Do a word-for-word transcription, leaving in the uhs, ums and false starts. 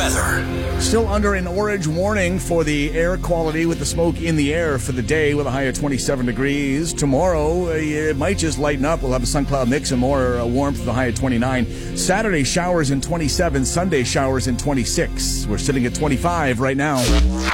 weather. Still under an orange warning for the air quality with the smoke in the air for the day with a high of twenty-seven degrees. Tomorrow, uh, it might just lighten up. We'll have a sun cloud mix and more uh, warmth with a high of twenty-nine. Saturday, showers in twenty-seven. Sunday, showers in twenty-six. We're sitting at twenty-five right now.